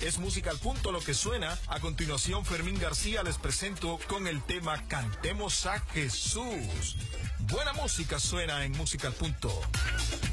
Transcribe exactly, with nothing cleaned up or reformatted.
Es Música al Punto lo que suena. A continuación, Fermín García les presento con el tema Cantemos a Jesús. Buena música suena en Música al Punto.